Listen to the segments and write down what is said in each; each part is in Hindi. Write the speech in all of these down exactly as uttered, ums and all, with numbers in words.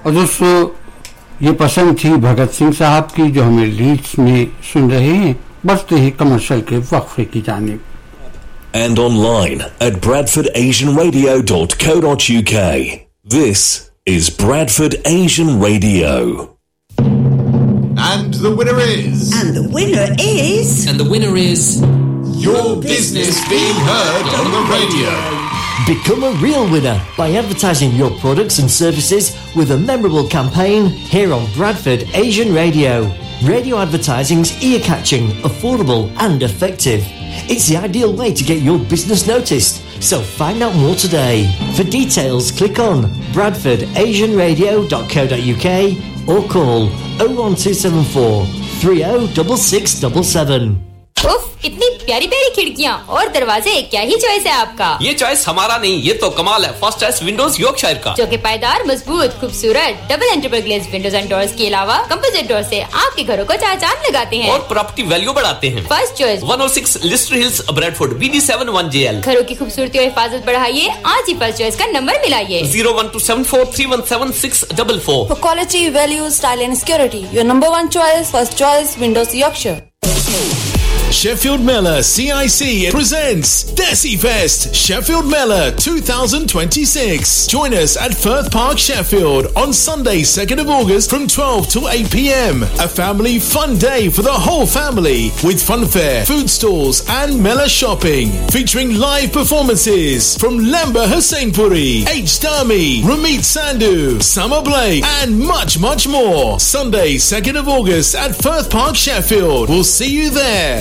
और दोस्तों ये पसंद थी भगत सिंह साहब की जो हमें लीड्स में सुन रहे हैं। बढ़ते ही कमर्शियल के वक्फे की जानिब। And online at bradford asian radio dot co dot uk. This is Bradford Asian Radio. And the winner is... And the winner is... And the winner is... Your business being heard on the radio. Become a real winner by advertising your products and services with a memorable campaign here on Bradford Asian Radio. Radio advertising's ear-catching, affordable and effective. It's the ideal way to get your business noticed. So find out more today. For details, click on bradford asian radio dot co dot uk or call oh one two seven four three oh six six seven seven. उफ, इतनी प्यारी प्यारी खिड़कियां और दरवाजे, क्या ही चॉइस है आपका। ये चॉइस हमारा नहीं, ये तो कमाल है। फर्स्ट चॉइस विंडोज यॉर्कशायर का, जो कि पायदार, मजबूत, खूबसूरत double and triple glaze Windows and doors के अलावा कंपोजिट डोर से आपके घरों को चार चांद लगाते हैं और प्रॉपर्टी वैल्यू बढ़ाते हैं। First choice one oh six Leicester hills, Bradford, B D seven one J L. घरों की खूबसूरती और हिफाजत बढ़ाइए, आज ही फर्स्ट चॉइस का number मिलाइए zero one two seven four three one seven six four four. For quality, value, style and security, your number one choice, first choice, Windows Yorkshire. Sheffield Miller C I C presents Desi Fest Sheffield Miller twenty twenty-six. Join us at Firth Park, Sheffield on Sunday second of August from twelve to eight p m. A family fun day for the whole family with funfair, food stalls and Miller shopping. Featuring live performances from Lamba Hussainpuri, H. Dami, Ramit Sandhu, Summer Blake and much much more. Sunday second of August at Firth Park, Sheffield. We'll see you there.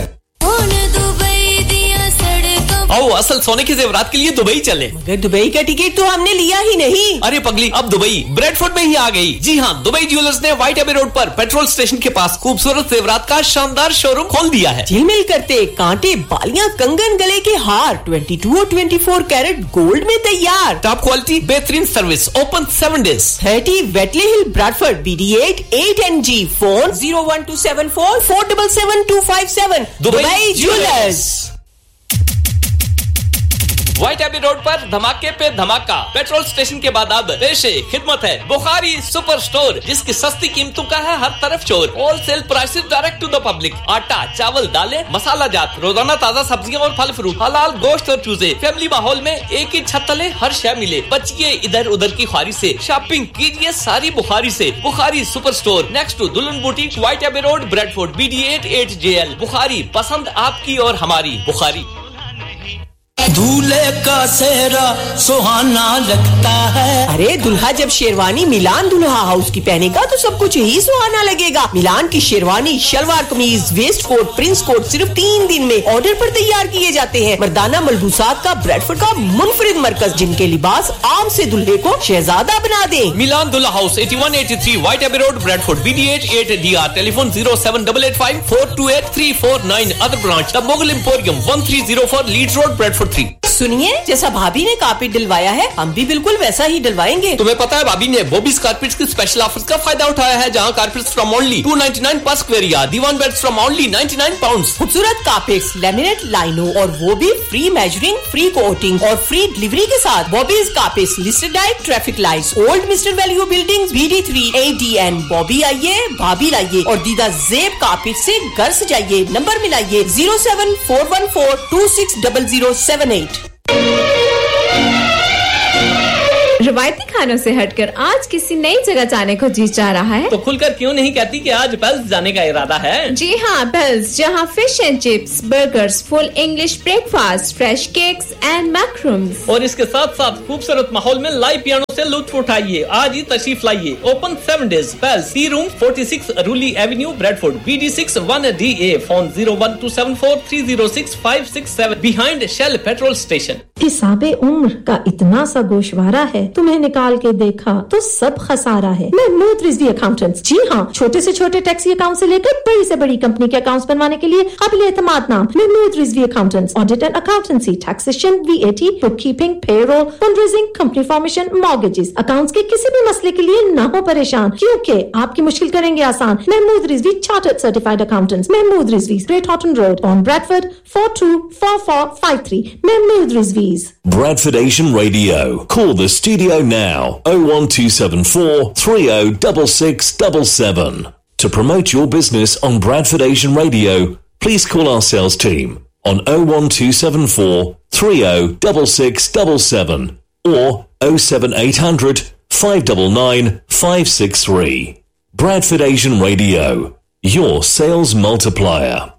आओ असल सोने के जेवरात के लिए दुबई चले। मगर दुबई का टिकट तो हमने लिया ही नहीं। अरे पगली, अब दुबई ब्रैडफोर्ड में ही आ गई। जी हाँ, दुबई ज्वेलर्स ने व्हाइट एबे रोड पर पेट्रोल स्टेशन के पास खूबसूरत जेवरात का शानदार शोरूम खोल दिया है। झिलमिल करते कांटे, बालियां, कंगन, गले के हार बाईस और चौबीस कैरेट गोल्ड में तैयार। टॉप क्वालिटी, बेहतरीन service, open seven days. Thirty Whitley हिल, Bradford, B D eight eight N G. Phone zero one two seven four four seven seven two five seven. Dubai jewellers. White AB road पर धमाके पे धमाका। पेट्रोल स्टेशन के बाद अब पेशे खिदमत है बुखारी सुपर स्टोर, जिसकी सस्ती कीमतों का है हर तरफ शोर। Wholesale prices direct to the public. आटा, चावल, दालें, मसाला जात, रोजाना ताजा सब्जियां और फल फ्रूट, हलाल गोश्त और चूजे। फैमिली माहौल में एक ही छत तले हर शय मिले। बचिए इधर उधर की ख्वारी से, शॉपिंग कीजिए सारी बुखारी से। Bukhari super store next to दुल्हन boutique, white AB road, Bradford, B D eight eight J L. Bukhari, पसंद आपकी और हमारी बुखारी। दूल्हे का सेहरा सुहाना लगता है। अरे दुल्हा जब शेरवानी मिलान दुल्हा हाउस की पहनेगा तो सब कुछ ही सुहाना लगेगा। मिलान की शेरवानी, शलवार कमीज, वेस्ट कोट, प्रिंस कोट सिर्फ तीन दिन में ऑर्डर पर तैयार किए जाते हैं। मर्दाना मलबूसात का ब्रैडफोर्ड का मुनफरिद मरकज, जिनके लिबास आम से दुल्हे को शहजादा बना दे। मिलान दुल्हा house eighty-one eighty-three white AB road, Bradford, B D eight eight D R. Telephone zero seven eight eight five four two eight three four nine। Other branch the Mughal emporium one three zero four Leeds road, Bradford three. सुनिए, जैसा भाभी ने कारपेट डलवाया है हम भी बिल्कुल वैसा ही डलवाएंगे। तुम्हें पता है भाभी ने बॉबीज कारपेट्स के स्पेशल ऑफर्स का फायदा उठाया है, जहां carpets from only two ninety-nine पर square yard, Diwan beds from only ninety-nine pounds. खूबसूरत कारपेट्स, लैमिनेट, लाइनो और वो भी फ्री मेजरिंग, फ्री कोटिंग और फ्री डिलीवरी के साथ। Bobby's carpets, listed diet, traffic lights, old mister value buildings, B D three A D N. Bobby आइए, भाभी लाइए और दीदा जेब कारपेट से घर सजाइए। Number मिलाइए zero seven four one four two six zero zero seven eight। रवायती खानों से हटकर आज किसी नई जगह जाने को जी चाह रहा है तो खुलकर क्यों नहीं कहती कि आज बेल्स जाने का इरादा है। जी हाँ, बेल्स, जहाँ fish and chips, burgers, full English breakfast, fresh cakes and मैक्रूम्स और इसके साथ साथ खूबसूरत माहौल में लाइव पियानो से लुत्फ उठाइए। आज ही तशरीफ लाइए। Open seven days. Bells, T room forty-six रूली Avenue, Bradford, B D six one D A। Phone zero one two seven four three zero six five six seven behind shell petrol station. हिसाबे उम्र का इतना सा गोशवारा है, तुम्हें निकाल के देखा तो सब खसारा है। महमूद रिजवी अकाउंटेंट्स। जी हाँ, छोटे से छोटे टैक्सी अकाउंट से लेकर बड़ी से बड़ी कंपनी के अकाउंट्स बनवाने के लिए काबिल एतमाद नाम Mahmood Rizvi accountants. Audit and accountancy, taxation, V A T, book keeping, payroll, fundraising, company formation, mortgages. Accounts के किसी भी मसले के लिए ना हो परेशान, क्योंकि आपकी मुश्किल करेंगे आसान। Mahmood Rizvi chartered certified accountants. Mahmood Rizvi, great Horton road, on Bradford four two four four five three। Mahmood Rizvi please. Bradford Asian Radio. Call the studio now. oh one two seven four, three oh six six seven seven. To promote your business on Bradford Asian Radio, please call our sales team on oh one two seven four, three oh six six seven seven or oh seven eight hundred, five nine nine, five six three. Bradford Asian Radio, your sales multiplier.